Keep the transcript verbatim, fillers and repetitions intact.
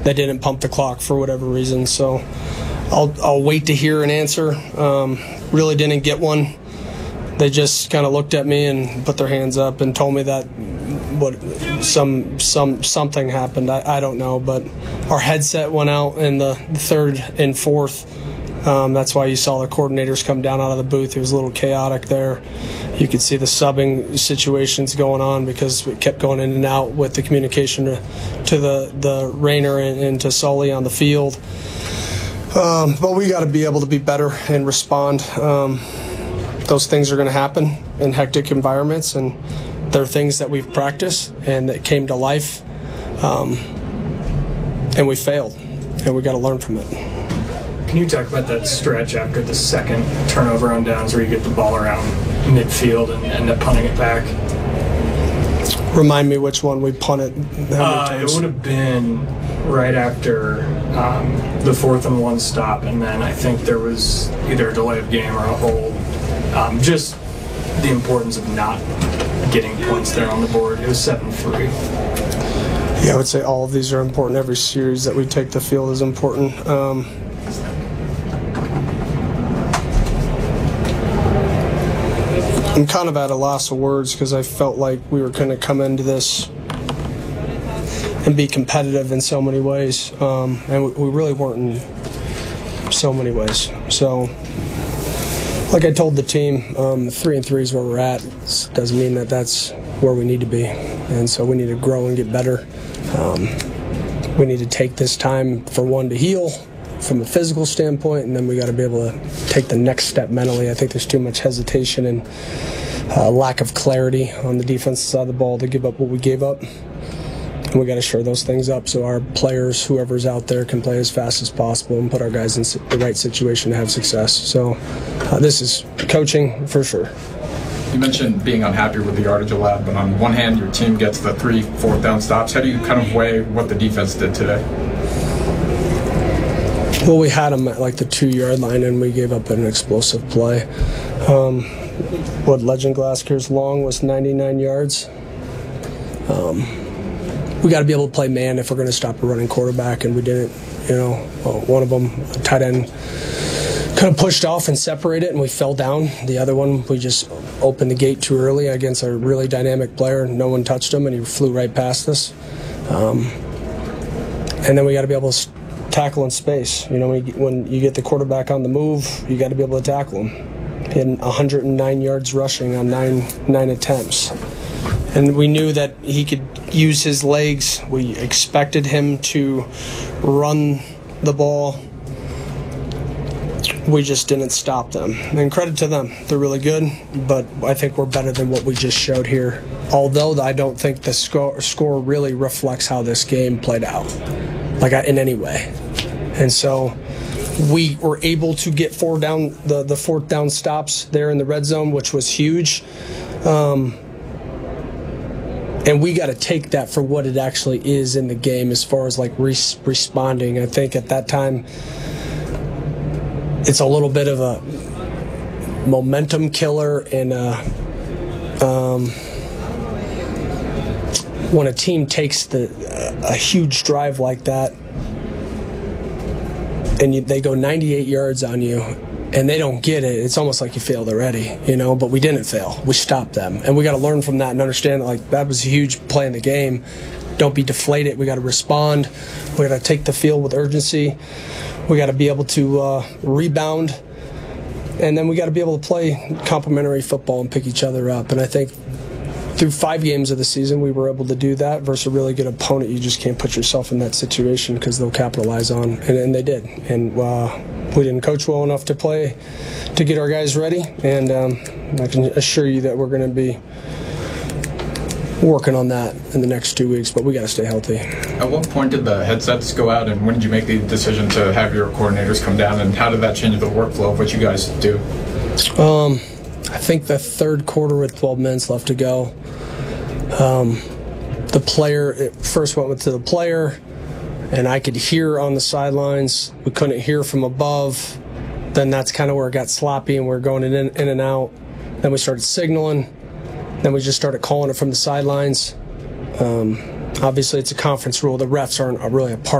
they didn't pump the clock for whatever reason. So I'll I'll wait to hear an answer. Um, really didn't get one. They just kind of looked at me and put their hands up and told me that what some some something happened. I, I don't know, but our headset went out in the third and fourth. Um, that's why you saw the coordinators come down out of the booth. It was a little chaotic there. You could see the subbing situations going on because we kept going in and out with the communication to, to the, the Rainer and, and to Sully on the field. Um, but we got to be able to be better and respond. Um, those things are going to happen in hectic environments, and they're things that we've practiced and that came to life. Um, and we failed, and we got to learn from it. Can you talk about that stretch after the second turnover on downs where you get the ball around midfield and end up punting it back? Remind me which one we punted. Uh, it would have been right after um, the fourth and one stop, and then I think there was either a delay of game or a hold. Um, just the importance of not getting points there on the board. It was seven three. Yeah, I would say all of these are important. Every series that we take the field is important. Um, I'm kind of at a loss of words because I felt like we were going to come into this and be competitive in so many ways, um, and we, we really weren't in so many ways. So, like I told the team, um, three and three is where we're at. It doesn't mean that that's where we need to be, and so we need to grow and get better. Um, we need to take this time for one to heal from a physical standpoint, and then we got to be able to take the next step mentally. I think there's too much hesitation and uh, lack of clarity on the defensive side of the ball to give up what we gave up. And we got to shore those things up so our players, whoever's out there, can play as fast as possible and put our guys in the right situation to have success. So uh, this is coaching for sure. You mentioned being unhappy with the yardage allowed, but on one hand, your team gets the three fourth down stops. How do you kind of weigh what the defense did today? Well, we had them at like the two-yard line, and we gave up an explosive play. Um, what Legend Glasgow long was ninety-nine yards. Um, we got to be able to play man if we're going to stop a running quarterback, and we didn't. You know, well, one of them, a tight end, kind of pushed off and separated, and we fell down. The other one, we just opened the gate too early against a really dynamic player. No one touched him, and he flew right past us. Um, and then we got to be able to tackle in space. You know, when you, when you get the quarterback on the move, you got to be able to tackle him. He had one hundred nine yards rushing on nine nine attempts. And we knew that he could use his legs. We expected him to run the ball. We just didn't stop them. And credit to them. They're really good, but I think we're better than what we just showed here. Although I don't think the score, score really reflects how this game played out, like in any way. And so we were able to get four down the, the fourth down stops there in the red zone, which was huge. Um, and we got to take that for what it actually is in the game as far as like res- responding. I think at that time it's a little bit of a momentum killer, and a, um, when a team takes the a huge drive like that and you, they go ninety-eight yards on you and they don't get it, it's almost like you failed already, you know, but we didn't fail. We stopped them, and we got to learn from that and understand that, like, that was a huge play in the game. Don't be deflated. We got to respond. We got to take the field with urgency. We got to be able to uh, rebound, and then we got to be able to play complementary football and pick each other up. And I think through five games of the season, we were able to do that versus a really good opponent. You just can't put yourself in that situation because they'll capitalize on, and, and they did. And uh, we didn't coach well enough to play to get our guys ready. And um, I can assure you that we're going to be working on that in the next two weeks, but we got to stay healthy. At what point did the headsets go out, and when did you make the decision to have your coordinators come down, and how did that change the workflow of what you guys do? Um, I think the third quarter with twelve minutes left to go. Um, the player, it first went to the player, and I could hear on the sidelines. We couldn't hear from above. Then that's kind of where it got sloppy, and we we're going in, in and out. Then we started signaling. Then we just started calling it from the sidelines. Um, obviously, it's a conference rule. The refs aren't really a part